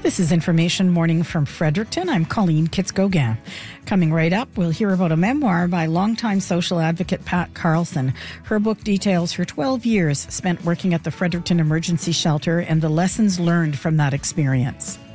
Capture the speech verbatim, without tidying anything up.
This is Information Morning from Fredericton. I'm Colleen Kitts-Gauguin. Coming right up, we'll hear about a memoir by longtime social advocate Pat Carlson. Her book details her twelve years spent working at the Fredericton Emergency Shelter and the lessons learned from that experience.